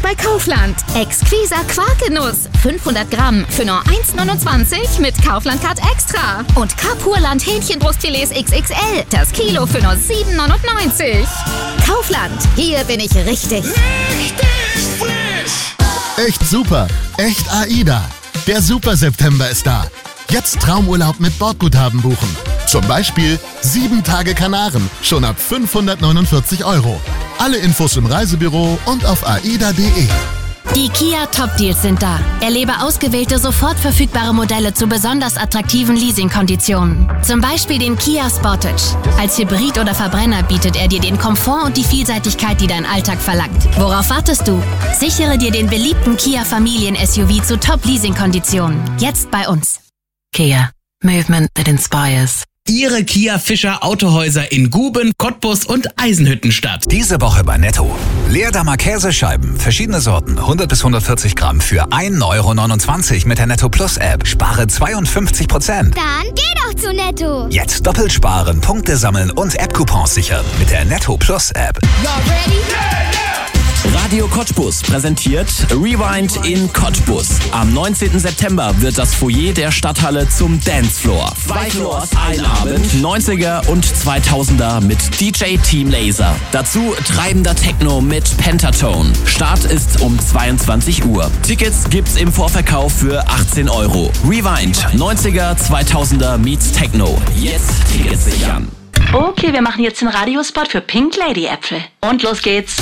bei Kaufland. Exquiser Quarkenuss, 500 Gramm für nur 1,29 mit Kaufland-Card Extra. Und Kapurland Hähnchenbrustfilets XXL, das Kilo für nur 7,99. Kaufland, hier bin ich richtig. Richtig frisch! Echt super, echt AIDA. Der Super September ist da. Jetzt Traumurlaub mit Bordguthaben buchen. Zum Beispiel 7 Tage Kanaren, schon ab 549 €. Alle Infos im Reisebüro und auf aida.de. Die Kia Top Deals sind da. Erlebe ausgewählte, sofort verfügbare Modelle zu besonders attraktiven Leasingkonditionen. Zum Beispiel den Kia Sportage. Als Hybrid oder Verbrenner bietet er dir den Komfort und die Vielseitigkeit, die dein Alltag verlangt. Worauf wartest du? Sichere dir den beliebten Kia Familien-SUV zu Top-Leasing-Konditionen. Jetzt bei uns. Kia. Movement that inspires. Ihre Kia Fischer Autohäuser in Guben, Cottbus und Eisenhüttenstadt. Diese Woche bei Netto. Leerdammer Käsescheiben, verschiedene Sorten, 100 bis 140 Gramm für 1,29 € mit der Netto Plus App. Spare 52%. Dann geh doch zu Netto. Jetzt doppelt sparen, Punkte sammeln und App-Coupons sichern mit der Netto Plus App. Ready? Radio Cottbus präsentiert Rewind in Cottbus. Am 19. September wird das Foyer der Stadthalle zum Dancefloor. 2 Floors, ein Abend, 90er und 2000er mit DJ Team Laser. Dazu treibender Techno mit Pentatone. Start ist um 22 Uhr. Tickets gibt's im Vorverkauf für 18 €. Rewind, 90er, 2000er meets Techno. Jetzt Tickets sichern. Okay, wir machen jetzt den Radiospot für Pink Lady Äpfel. Und los geht's.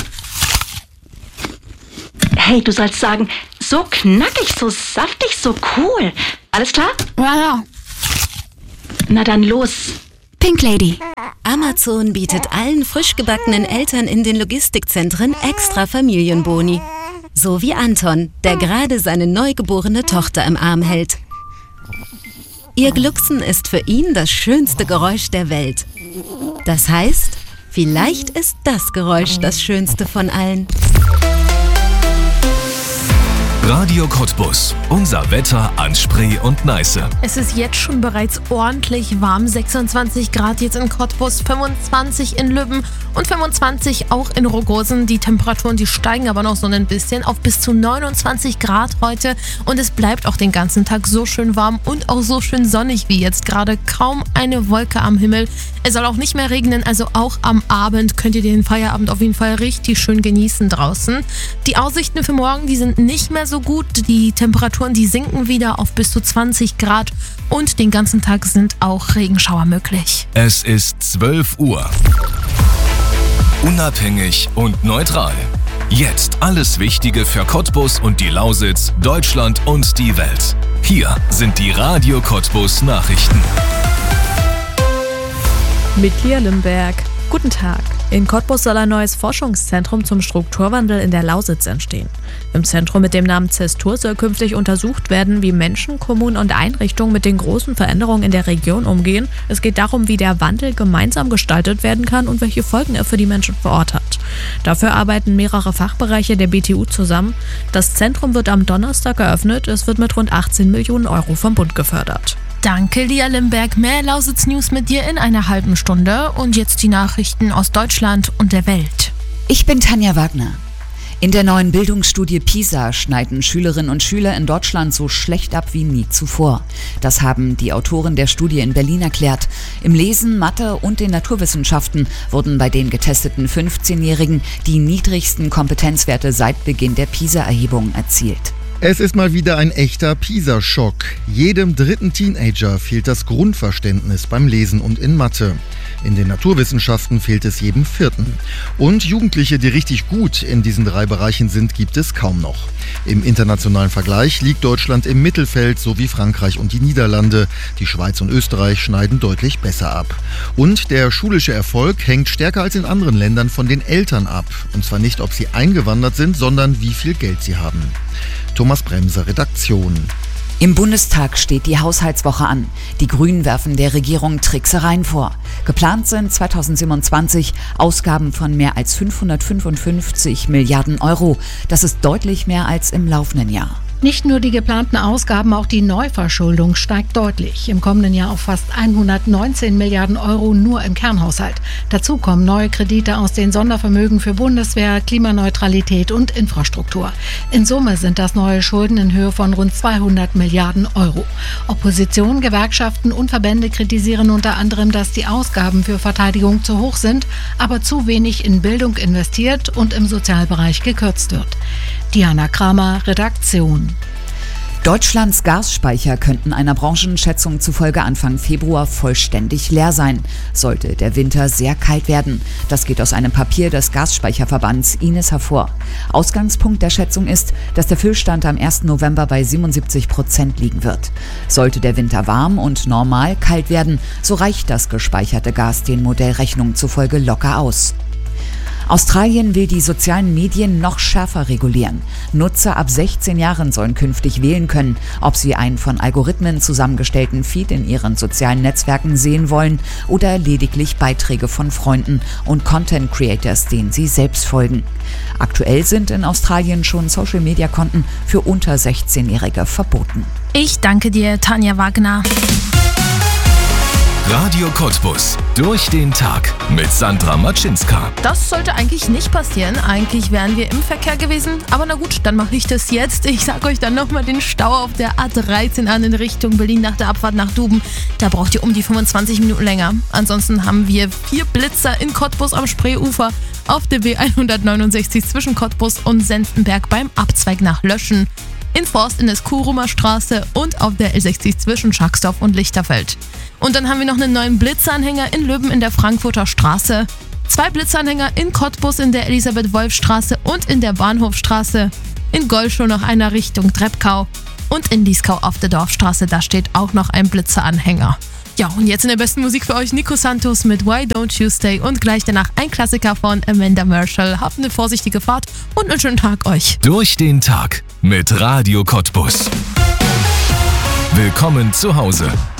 Hey, du sollst sagen, so knackig, so saftig, so cool. Alles klar? Ja. Na dann los. Pink Lady. Amazon bietet allen frisch gebackenen Eltern in den Logistikzentren extra Familienboni. So wie Anton, der gerade seine neugeborene Tochter im Arm hält. Ihr Glucksen ist für ihn das schönste Geräusch der Welt. Das heißt, vielleicht ist das Geräusch das schönste von allen. Radio Cottbus. Unser Wetter an Spree und Neiße. Es ist jetzt schon bereits ordentlich warm. 26 Grad jetzt in Cottbus, 25 in Lübben und 25 auch in Rogosen. Die Temperaturen, die steigen aber noch so ein bisschen auf bis zu 29 Grad heute. Und es bleibt auch den ganzen Tag so schön warm und auch so schön sonnig wie jetzt gerade. Kaum eine Wolke am Himmel. Es soll auch nicht mehr regnen, also auch am Abend könnt ihr den Feierabend auf jeden Fall richtig schön genießen draußen. Die Aussichten für morgen, die sind nicht mehr so gut. Die Temperaturen, die sinken wieder auf bis zu 20 Grad und den ganzen Tag sind auch Regenschauer möglich. Es ist 12 Uhr. Unabhängig und neutral. Jetzt alles Wichtige für Cottbus und die Lausitz, Deutschland und die Welt. Hier sind die Radio Cottbus Nachrichten. Mit Lia Limberg. Guten Tag. In Cottbus soll ein neues Forschungszentrum zum Strukturwandel in der Lausitz entstehen. Im Zentrum mit dem Namen CESTUR soll künftig untersucht werden, wie Menschen, Kommunen und Einrichtungen mit den großen Veränderungen in der Region umgehen. Es geht darum, wie der Wandel gemeinsam gestaltet werden kann und welche Folgen er für die Menschen vor Ort hat. Dafür arbeiten mehrere Fachbereiche der BTU zusammen. Das Zentrum wird am Donnerstag eröffnet. Es wird mit rund 18 Millionen € vom Bund gefördert. Danke, Lia Limberg. Mehr Lausitz-News mit dir in einer halben Stunde. Und jetzt die Nachrichten aus Deutschland und der Welt. Ich bin Tanja Wagner. In der neuen Bildungsstudie PISA schneiden Schülerinnen und Schüler in Deutschland so schlecht ab wie nie zuvor. Das haben die Autoren der Studie in Berlin erklärt. Im Lesen, Mathe und den Naturwissenschaften wurden bei den getesteten 15-Jährigen die niedrigsten Kompetenzwerte seit Beginn der PISA-Erhebung erzielt. Es ist mal wieder ein echter PISA-Schock. Jedem dritten Teenager fehlt das Grundverständnis beim Lesen und in Mathe. In den Naturwissenschaften fehlt es jedem vierten. Und Jugendliche, die richtig gut in diesen 3 Bereichen sind, gibt es kaum noch. Im internationalen Vergleich liegt Deutschland im Mittelfeld, so wie Frankreich und die Niederlande. Die Schweiz und Österreich schneiden deutlich besser ab. Und der schulische Erfolg hängt stärker als in anderen Ländern von den Eltern ab. Und zwar nicht, ob sie eingewandert sind, sondern wie viel Geld sie haben. Thomas Bremser, Redaktion. Im Bundestag steht die Haushaltswoche an. Die Grünen werfen der Regierung Tricksereien vor. Geplant sind 2027 Ausgaben von mehr als 555 Milliarden €. Das ist deutlich mehr als im laufenden Jahr. Nicht nur die geplanten Ausgaben, auch die Neuverschuldung steigt deutlich. Im kommenden Jahr auf fast 119 Milliarden Euro nur im Kernhaushalt. Dazu kommen neue Kredite aus den Sondervermögen für Bundeswehr, Klimaneutralität und Infrastruktur. In Summe sind das neue Schulden in Höhe von rund 200 Milliarden Euro. Opposition, Gewerkschaften und Verbände kritisieren unter anderem, dass die Ausgaben für Verteidigung zu hoch sind, aber zu wenig in Bildung investiert und im Sozialbereich gekürzt wird. Diana Kramer, Redaktion. Deutschlands Gasspeicher könnten einer Branchenschätzung zufolge Anfang Februar vollständig leer sein, sollte der Winter sehr kalt werden. Das geht aus einem Papier des Gasspeicherverbands Ines hervor. Ausgangspunkt der Schätzung ist, dass der Füllstand am 1. November bei 77% liegen wird. Sollte der Winter warm und normal kalt werden, so reicht das gespeicherte Gas den Modellrechnungen zufolge locker aus. Australien will die sozialen Medien noch schärfer regulieren. Nutzer ab 16 Jahren sollen künftig wählen können, ob sie einen von Algorithmen zusammengestellten Feed in ihren sozialen Netzwerken sehen wollen oder lediglich Beiträge von Freunden und Content Creators, denen sie selbst folgen. Aktuell sind in Australien schon Social-Media-Konten für unter 16-Jährige verboten. Ich danke dir, Tanja Wagner. Radio Cottbus. Durch den Tag mit Sandra Matschinska. Das sollte eigentlich nicht passieren. Eigentlich wären wir im Verkehr gewesen. Aber na gut, dann mache ich das jetzt. Ich sag euch dann nochmal den Stau auf der A13 an in Richtung Berlin nach der Abfahrt nach Duben. Da braucht ihr um die 25 Minuten länger. Ansonsten haben wir 4 Blitzer in Cottbus am Spreeufer, auf der B169 zwischen Cottbus und Senftenberg beim Abzweig nach Löschen, in Forst in der Kurumer Straße und auf der L60 zwischen Schacksdorf und Lichterfeld. Und dann haben wir noch einen neuen Blitzanhänger in Löben in der Frankfurter Straße, 2 Blitzanhänger in Cottbus in der Elisabeth-Wolf-Straße und in der Bahnhofstraße, in Gollschau noch einer Richtung Treppkau und in Dieskau auf der Dorfstraße, da steht auch noch ein Blitzanhänger. Ja, und jetzt in der besten Musik für euch Nico Santos mit Why Don't You Stay und gleich danach ein Klassiker von Amanda Marshall. Habt eine vorsichtige Fahrt und einen schönen Tag euch. Durch den Tag mit Radio Cottbus. Willkommen zu Hause.